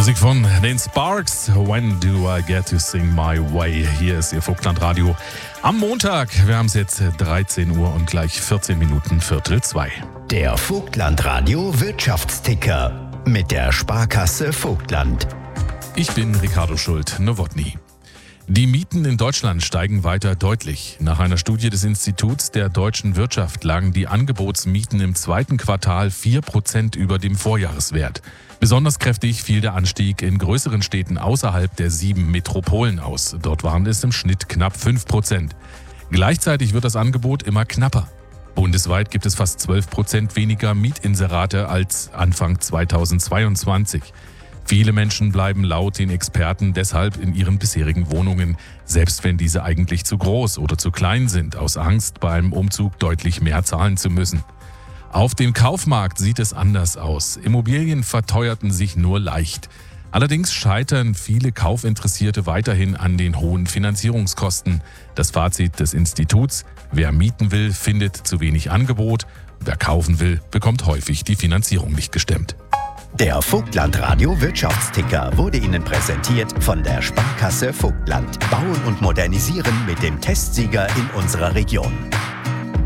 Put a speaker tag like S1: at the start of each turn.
S1: Musik von den Sparks. When do I get to sing my way? Hier ist Ihr Vogtlandradio am Montag. Wir haben es jetzt 13 Uhr und gleich 14 Minuten 1:45.
S2: Der Vogtlandradio Wirtschaftsticker mit der Sparkasse Vogtland.
S1: Ich bin Ricardo Schult-Nowotny. Die Mieten in Deutschland steigen weiter deutlich. Nach einer Studie des Instituts der deutschen Wirtschaft lagen die Angebotsmieten im zweiten Quartal 4% über dem Vorjahreswert. Besonders kräftig fiel der Anstieg in größeren Städten außerhalb der 7 Metropolen aus. Dort waren es im Schnitt knapp 5%. Gleichzeitig wird das Angebot immer knapper. Bundesweit gibt es fast 12% weniger Mietinserate als Anfang 2022. Viele Menschen bleiben laut den Experten deshalb in ihren bisherigen Wohnungen, selbst wenn diese eigentlich zu groß oder zu klein sind, aus Angst, beim Umzug deutlich mehr zahlen zu müssen. Auf dem Kaufmarkt sieht es anders aus. Immobilien verteuerten sich nur leicht. Allerdings scheitern viele Kaufinteressierte weiterhin an den hohen Finanzierungskosten. Das Fazit des Instituts: Wer mieten will, findet zu wenig Angebot. Wer kaufen will, bekommt häufig die Finanzierung nicht gestemmt.
S2: Der Vogtlandradio Wirtschaftsticker wurde Ihnen präsentiert von der Sparkasse Vogtland. Bauen und modernisieren mit dem Testsieger in unserer Region.